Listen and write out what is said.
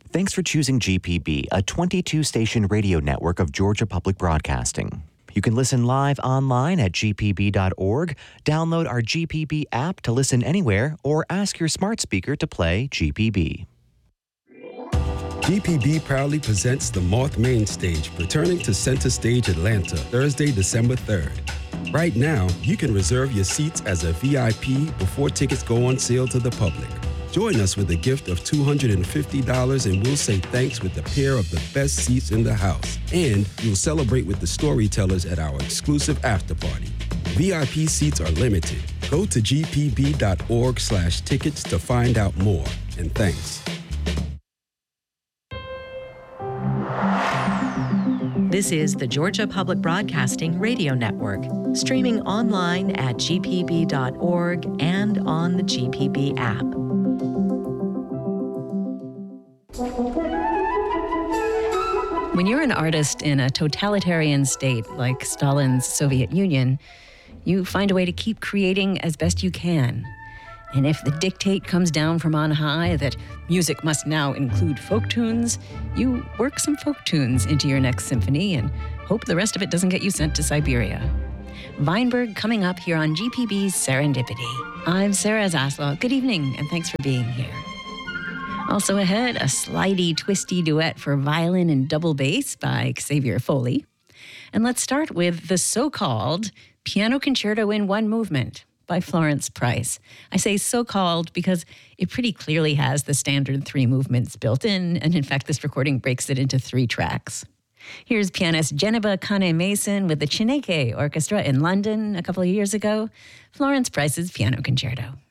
Thanks for choosing GPB, a 22-station radio network of Georgia Public Broadcasting. You can listen live online at gpb.org, download our GPB app to listen anywhere, or ask your smart speaker to play GPB. GPB proudly presents the Moth Main Stage, returning to Center Stage Atlanta, Thursday, December 3rd. Right now, you can reserve your seats as a VIP before tickets go on sale to the public. Join us with a gift of $250 and we'll say thanks with a pair of the best seats in the house. And you'll celebrate with the storytellers at our exclusive after party. VIP seats are limited. Go to gpb.org/tickets to find out more. And thanks. This is the Georgia Public Broadcasting Radio Network, streaming online at gpb.org and on the GPB app. When you're an artist in a totalitarian state like Stalin's Soviet Union, you find a way to keep creating as best you can. And if the dictate comes down from on high that music must now include folk tunes, you work some folk tunes into your next symphony and hope the rest of it doesn't get you sent to Siberia. Weinberg coming up here on GPB's Serendipity. I'm Sarah Zaslow. Good evening, and thanks for being here. Also ahead, a slidey, twisty duet for violin and double bass by Xavier Foley. And let's start with the so-called Piano Concerto in One Movement by Florence Price. I say so-called because it pretty clearly has the standard 3 movements built in, and in fact, this recording breaks it into 3 tracks. Here's pianist Geneva Kane-Mason with the Chineke Orchestra in London a couple of years ago, Florence Price's Piano Concerto.